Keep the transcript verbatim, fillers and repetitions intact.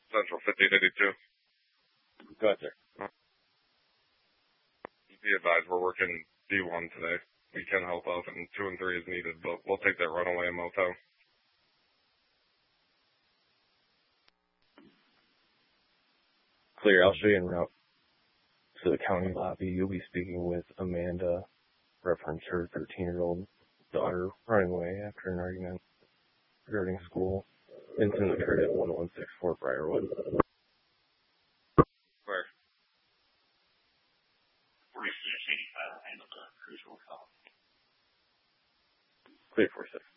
Central fifteen eighty-two. Go ahead, sir. Be advised, we're working D one today. We can help out, and two and three is needed, but we'll take that runaway in motel. Clear. I'll show you en route to the county lobby. You'll be speaking with Amanda, reference her thirteen-year-old daughter running away after an argument regarding school. Incident occurred at one one six four Briarwood. Where? Clear for six.